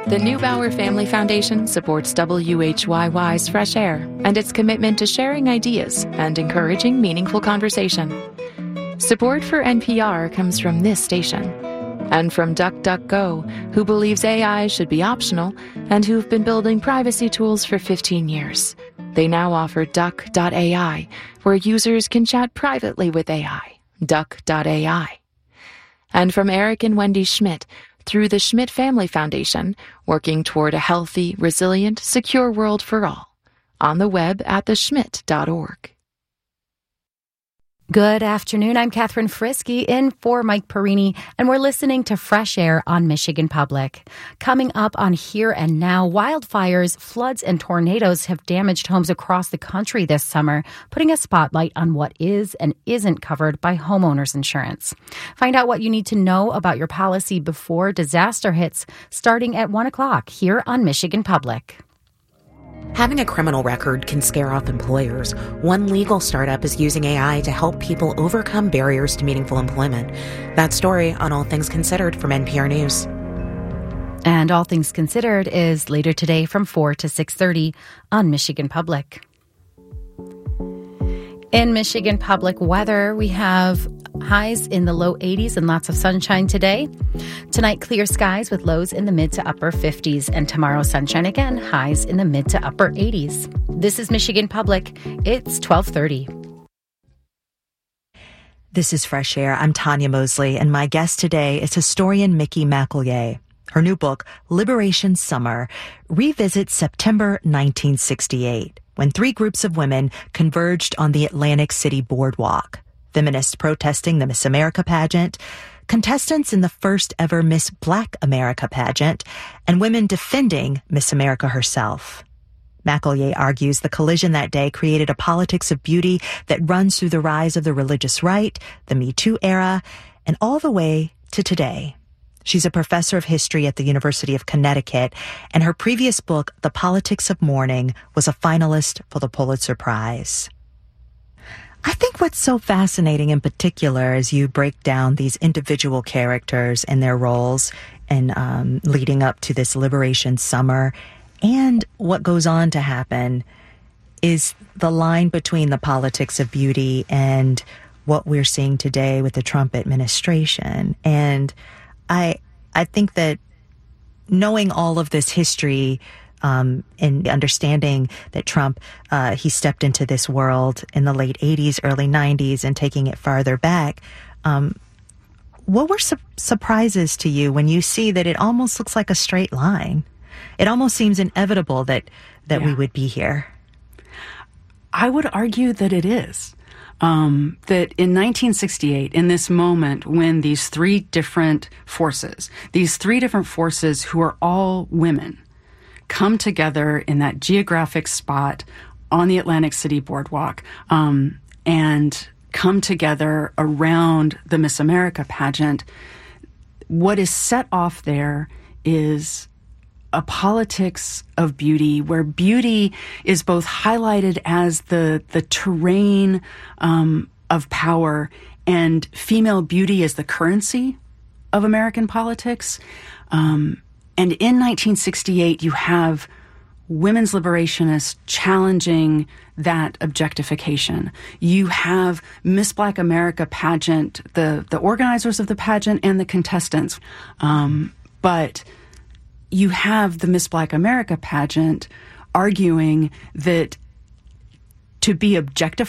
The Neubauer Family Foundation supports WHYY's Fresh Air and its commitment to sharing ideas and encouraging meaningful conversation. Support for NPR comes from this station and from DuckDuckGo, who believes AI should be optional and who've been building privacy tools for 15 years. They now offer Duck.ai, where users can chat privately with AI. Duck.ai. And from Eric and Wendy Schmidt, through the Schmidt Family Foundation, working toward a healthy, resilient, secure world for all. On the web at theschmidt.org. Good afternoon. I'm Catherine Frisky in for Mike Perini, and we're listening to Fresh Air on Michigan Public. Coming up on Here and Now, wildfires, floods, and tornadoes have damaged homes across the country this summer, putting a spotlight on what is and isn't covered by homeowners insurance. Find out what you need to know about your policy before disaster hits, starting at 1 o'clock here on Michigan Public. Having a criminal record can scare off employers. One legal startup is using AI to help people overcome barriers to meaningful employment. That story on All Things Considered from NPR News. And All Things Considered is later today from 4 to 6:30 on Michigan Public. In Michigan Public weather, we have highs in the low 80s and lots of sunshine today. Tonight, clear skies with lows in the mid to upper 50s. And tomorrow, sunshine again, highs in the mid to upper 80s. This is Michigan Public. It's 12:30. This is Fresh Air. I'm Tanya Mosley, and my guest today is historian Mickey McEllier. Her new book, Liberation Summer, revisits September 1968, when 3 groups of women converged on the Atlantic City boardwalk. Feminists protesting the Miss America pageant, contestants in the first ever Miss Black America pageant, and women defending Miss America herself. McEllier argues the collision that day created a politics of beauty that runs through the rise of the religious right, the Me Too era, and all the way to today. She's a professor of history at the University of Connecticut, and her previous book, The Politics of Mourning, was a finalist for the Pulitzer Prize. I think what's so fascinating in particular as you break down these individual characters and their roles and leading up to this Liberation Summer and what goes on to happen is the line between the politics of beauty and what we're seeing today with the Trump administration. And I think that knowing all of this history and understanding that Trump, he stepped into this world in the late 80s, early 90s, and taking it farther back. What were surprises to you when you see that it almost looks like a straight line? It almost seems inevitable that we would be here. I would argue that it is. That in 1968, in this moment when these 3 different forces who are all women, come together in that geographic spot on the Atlantic City boardwalk, and come together around the Miss America pageant, what is set off there is a politics of beauty where beauty is both highlighted as the terrain of power and female beauty as the currency of American politics. And in 1968, you have women's liberationists challenging that objectification. You have Miss Black America pageant, the organizers of the pageant and the contestants. But you have the Miss Black America pageant arguing that to be objectified